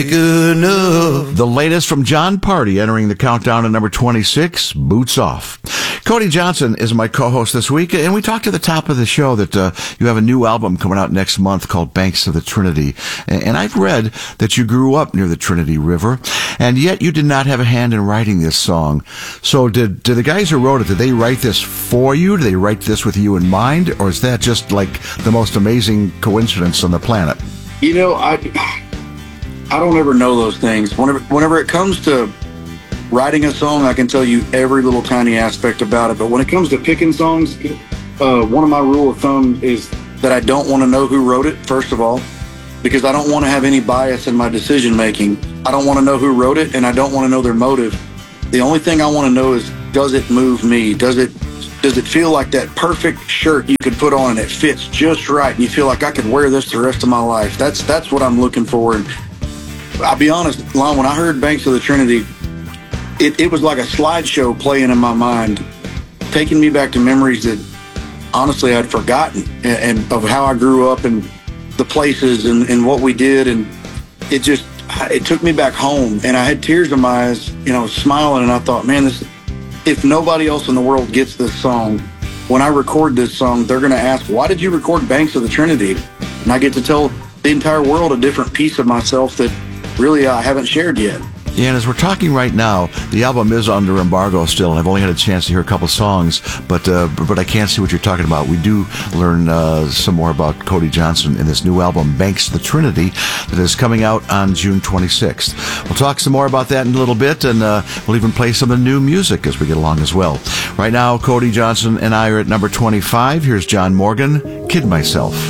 Good enough. The latest from John Party entering the countdown at number 26, Boots Off. Cody Johnson is my co-host this week, and we talked at the top of the show that you have a new album coming out next month called Banks of the Trinity. And I've read that you grew up near the Trinity River, and yet you did not have a hand in writing this song. So did the guys who wrote it, did they write this for you? Did they write this with you in mind? Or is that just like the most amazing coincidence on the planet? You know, I don't ever know those things. Whenever it comes to writing a song, I can tell you every little tiny aspect about it. But when it comes to picking songs, one of my rule of thumb is that I don't want to know who wrote it, first of all, because I don't want to have any bias in my decision making. I don't want to know who wrote it, and I don't want to know their motive. The only thing I want to know is, does it move me? Does it feel like that perfect shirt you could put on and it fits just right, and you feel like I could wear this the rest of my life? That's what I'm looking for. And I'll be honest, Lon, when I heard Banks of the Trinity, it was like a slideshow playing in my mind, taking me back to memories that honestly I'd forgotten, and of how I grew up and the places and what we did. And it took me back home, and I had tears in my eyes, smiling. And I thought, man, if nobody else in the world gets this song, when I record this song, they're going to ask, why did you record Banks of the Trinity? And I get to tell the entire world a different piece of myself that really I haven't shared yet. Yeah, and as we're talking right now, the album is under embargo still, and I've only had a chance to hear a couple songs, but I can't see what you're talking about. We do learn some more about Cody Johnson in this new album, Banks of the Trinity, that is coming out on June 26th. We'll talk some more about that in a little bit, and we'll even play some of the new music as we get along as well. Right now, Cody Johnson and I are at number 25. Here's John Morgan, Kid Myself.